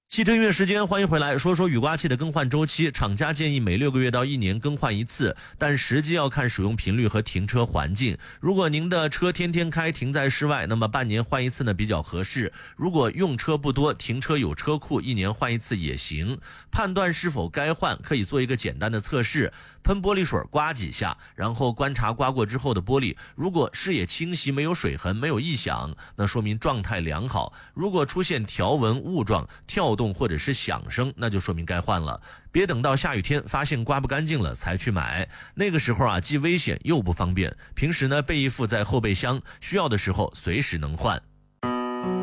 汽车音乐时间，欢迎回来，说说雨刮器的更换周期。厂家建议每6个月到1年更换一次，但实际要看使用频率和停车环境。如果您的车天天开，停在室外，那么半年换一次呢比较合适。如果用车不多，停车有车库，1年换一次也行。判断是否该换，可以做一个简单的测试，喷玻璃水刮几下，然后观察刮过之后的玻璃，如果视野清晰，没有水痕，没有异响，那说明状态良好。如果出现条纹、雾状、跳动或者是响声，那就说明该换了。别等到下雨天发现刮不干净了才去买，那个时候既危险又不方便。平时呢备一副在后备箱，需要的时候随时能换。